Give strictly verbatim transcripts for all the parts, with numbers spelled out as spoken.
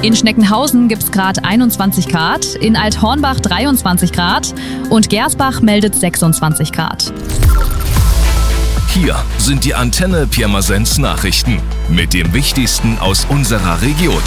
In Schneckenhausen gibt es gerade einundzwanzig Grad, in Althornbach dreiundzwanzig Grad und Gersbach meldet sechsundzwanzig Grad. Hier sind die Antenne Pirmasens Nachrichten mit dem Wichtigsten aus unserer Region.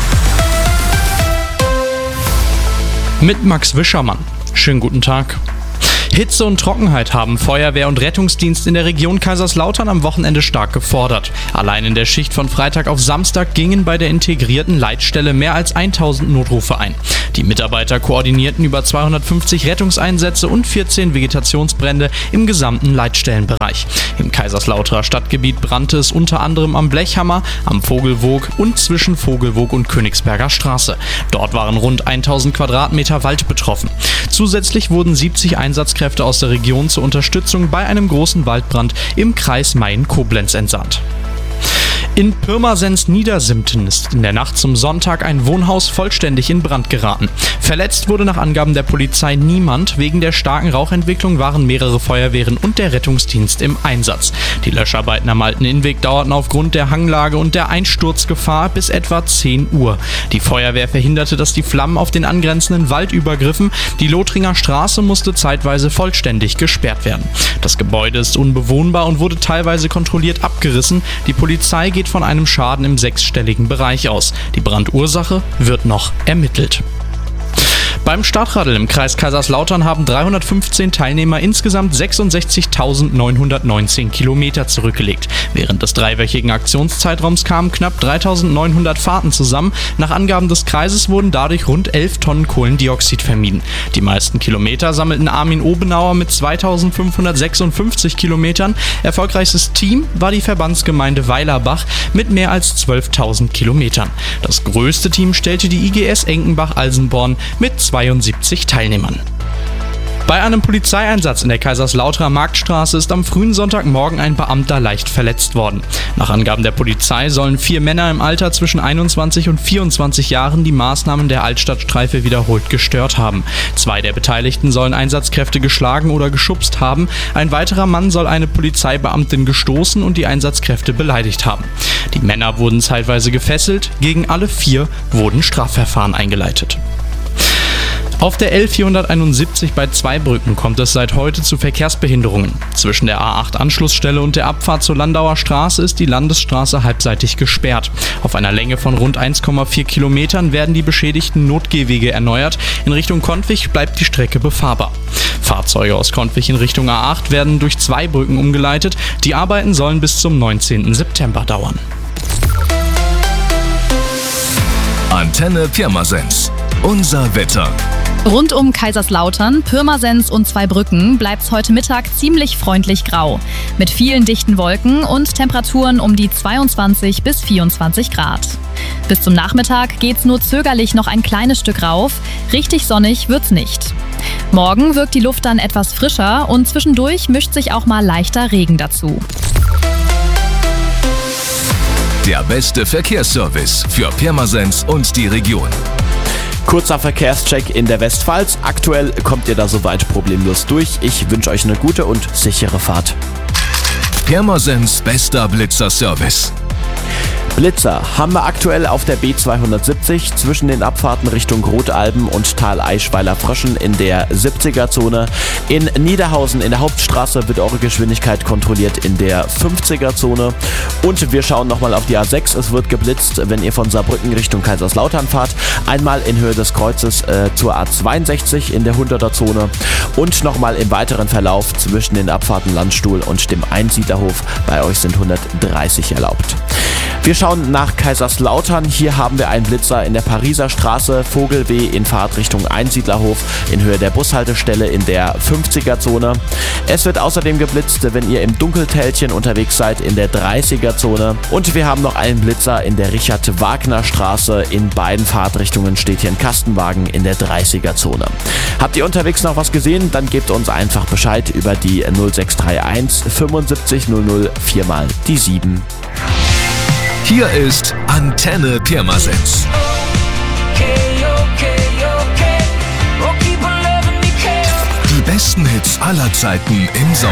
Mit Max Wischermann. Schönen guten Tag. Hitze und Trockenheit haben Feuerwehr und Rettungsdienst in der Region Kaiserslautern am Wochenende stark gefordert. Allein in der Schicht von Freitag auf Samstag gingen bei der integrierten Leitstelle mehr als tausend Notrufe ein. Die Mitarbeiter koordinierten über zweihundertfünfzig Rettungseinsätze und vierzehn Vegetationsbrände im gesamten Leitstellenbereich. Im Kaiserslauterer Stadtgebiet brannte es unter anderem am Blechhammer, am Vogelwoog und zwischen Vogelwoog und Königsberger Straße. Dort waren rund tausend Quadratmeter Wald betroffen. Zusätzlich wurden siebzig Einsatzkräfte aus der Region zur Unterstützung bei einem großen Waldbrand im Kreis Mayen-Koblenz entsandt. In Pirmasens-Niedersimten ist in der Nacht zum Sonntag ein Wohnhaus vollständig in Brand geraten. Verletzt wurde nach Angaben der Polizei niemand. Wegen der starken Rauchentwicklung waren mehrere Feuerwehren und der Rettungsdienst im Einsatz. Die Löscharbeiten am Alten Innweg dauerten aufgrund der Hanglage und der Einsturzgefahr bis etwa zehn Uhr. Die Feuerwehr verhinderte, dass die Flammen auf den angrenzenden Wald übergriffen. Die Lothringer Straße musste zeitweise vollständig gesperrt werden. Das Gebäude ist unbewohnbar und wurde teilweise kontrolliert abgerissen. Die Polizei geht von einem Schaden im sechsstelligen Bereich aus. Die Brandursache wird noch ermittelt. Beim Stadtradl im Kreis Kaiserslautern haben dreihundertfünfzehn Teilnehmer insgesamt sechsundsechzigtausendneunhundertneunzehn Kilometer zurückgelegt. Während des dreiwöchigen Aktionszeitraums kamen knapp dreitausendneunhundert Fahrten zusammen. Nach Angaben des Kreises wurden dadurch rund elf Tonnen Kohlendioxid vermieden. Die meisten Kilometer sammelten Armin Obenauer mit zweitausendfünfhundertsechsundfünfzig Kilometern. Erfolgreichstes Team war die Verbandsgemeinde Weilerbach mit mehr als zwölftausend Kilometern. Das größte Team stellte die I G S Enkenbach-Alsenborn mit zweiundsiebzig Teilnehmern. Bei einem Polizeieinsatz in der Kaiserslauterer Marktstraße ist am frühen Sonntagmorgen ein Beamter leicht verletzt worden. Nach Angaben der Polizei sollen vier Männer im Alter zwischen einundzwanzig und vierundzwanzig Jahren die Maßnahmen der Altstadtstreife wiederholt gestört haben. Zwei der Beteiligten sollen Einsatzkräfte geschlagen oder geschubst haben. Ein weiterer Mann soll eine Polizeibeamtin gestoßen und die Einsatzkräfte beleidigt haben. Die Männer wurden zeitweise gefesselt. Gegen alle vier wurden Strafverfahren eingeleitet. Auf der L vierhunderteinundsiebzig bei Zweibrücken kommt es seit heute zu Verkehrsbehinderungen. Zwischen der A acht Anschlussstelle und der Abfahrt zur Landauer Straße ist die Landesstraße halbseitig gesperrt. Auf einer Länge von rund eins Komma vier Kilometern werden die beschädigten Notgehwege erneuert. In Richtung Kontwig bleibt die Strecke befahrbar. Fahrzeuge aus Kontwig in Richtung A acht werden durch Zweibrücken umgeleitet. Die Arbeiten sollen bis zum neunzehnten September dauern. Antenne Pirmasens. Unser Wetter. Rund um Kaiserslautern, Pirmasens und Zweibrücken bleibt es heute Mittag ziemlich freundlich grau. Mit vielen dichten Wolken und Temperaturen um die zweiundzwanzig bis vierundzwanzig Grad. Bis zum Nachmittag geht's nur zögerlich noch ein kleines Stück rauf. Richtig sonnig wird's nicht. Morgen wirkt die Luft dann etwas frischer und zwischendurch mischt sich auch mal leichter Regen dazu. Der beste Verkehrsservice für Pirmasens und die Region. Kurzer Verkehrscheck in der Westpfalz. Aktuell kommt ihr da soweit problemlos durch. Ich wünsche euch eine gute und sichere Fahrt. Pirmasens bester Blitzer-Service. Blitzer haben wir aktuell auf der B zweihundertsiebzig zwischen den Abfahrten Richtung Grotalben und Tal Eichweiler-Fröschen in der siebziger-Zone. In Niederhausen in der Hauptstraße wird eure Geschwindigkeit kontrolliert in der fünfziger-Zone. Und wir schauen nochmal auf die A sechs. Es wird geblitzt, wenn ihr von Saarbrücken Richtung Kaiserslautern fahrt. Einmal in Höhe des Kreuzes äh, zur A zweiundsechzig in der hunderter-Zone. Und nochmal im weiteren Verlauf zwischen den Abfahrten Landstuhl und dem Einsiedlerhof. Bei euch sind hundertdreißig erlaubt. Wir schauen nach Kaiserslautern. Hier haben wir einen Blitzer in der Pariser Straße, Vogelweh in Fahrtrichtung Einsiedlerhof in Höhe der Bushaltestelle in der fünfziger-Zone. Es wird außerdem geblitzt, wenn ihr im Dunkeltälchen unterwegs seid in der dreißiger-Zone. Und wir haben noch einen Blitzer in der Richard-Wagner-Straße. In beiden Fahrtrichtungen steht hier ein Kastenwagen in der dreißiger-Zone. Habt ihr unterwegs noch was gesehen? Dann gebt uns einfach Bescheid über die null sechs drei eins fünfundsiebzig null null vier mal die sieben. Hier ist Antenne Pirmasens. Die besten Hits aller Zeiten im Sommer.